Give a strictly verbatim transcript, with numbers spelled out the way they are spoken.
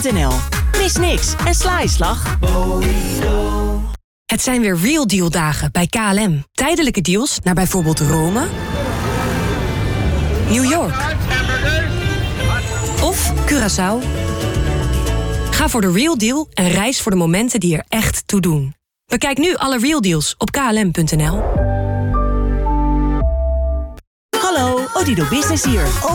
punt n l. Mis niks en sla je slag. Het zijn weer Real Deal dagen bij K L M. Tijdelijke deals naar bijvoorbeeld Rome, New York of Curaçao. Ga voor de Real Deal en reis voor de momenten die er echt toe doen. Bekijk nu alle Real Deals op k l m punt n l. Hallo, Odido Business hier.